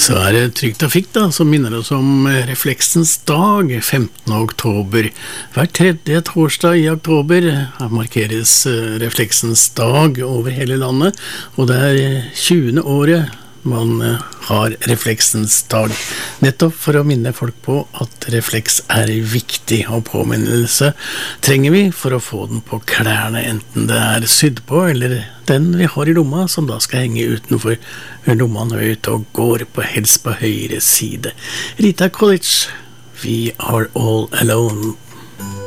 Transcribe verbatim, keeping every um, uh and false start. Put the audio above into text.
Så er det Trygg Trafikk da, som minner oss om Refleksens dag, femtende oktober. Hver tredje torsdag i oktober markeres Refleksens dag over hele landet, og det er tjuende året man har Refleksens dag, nettopp for å minne folk på at refleks er viktig, og påminnelse trenger vi for å få den på klærne, enten det er sydd på, eller den vi har i lomma, som da skal henge utenfor lomma når vi er ute og går på helst på høyre side. Rita College, We Are All Alone.